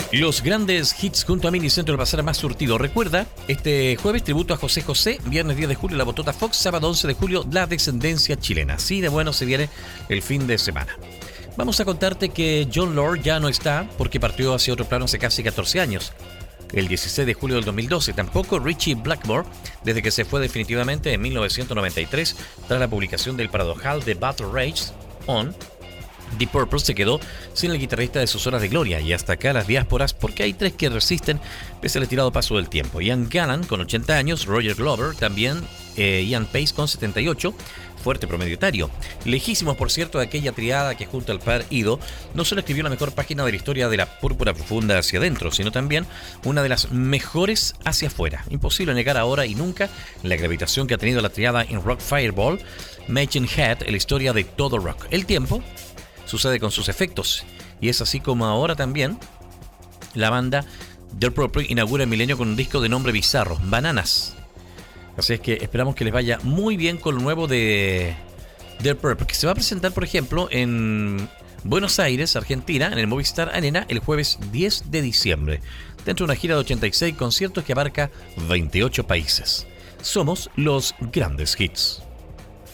Los grandes hits junto a Minicentro, el bazar más surtido. Recuerda, este jueves tributo a José José, viernes 10 de julio La Botota Fox, sábado 11 de julio La Descendencia Chilena. Así de bueno se viene el fin de semana. Vamos a contarte que Jon Lord ya no está porque partió hacia otro plano hace casi 14 años. El 16 de julio del 2012. Tampoco Richie Blackmore, desde que se fue definitivamente en 1993 tras la publicación del paradojal The Battle Rage On. Deep Purple se quedó sin el guitarrista de sus horas de gloria, y hasta acá las diásporas, porque hay tres que resisten pese al estirado paso del tiempo. Ian Gillan con 80 años, Roger Glover también, Ian Pace con 78, fuerte promedio etario. Lejísimos, por cierto, de aquella triada que junto al par Ido no solo escribió la mejor página de la historia de la púrpura profunda hacia adentro, sino también una de las mejores hacia afuera. Imposible negar ahora y nunca la gravitación que ha tenido la triada en Rock Fireball, Machine Head, en la historia de todo rock. El tiempo sucede con sus efectos, y es así como ahora también la banda Deep Purple inaugura el milenio con un disco de nombre bizarro, Bananas. Así es que esperamos que les vaya muy bien con lo nuevo de Deep Purple, que se va a presentar, por ejemplo, en Buenos Aires, Argentina, en el Movistar Arena el jueves 10 de diciembre, dentro de una gira de 86 conciertos que abarca 28 países. Somos los grandes hits.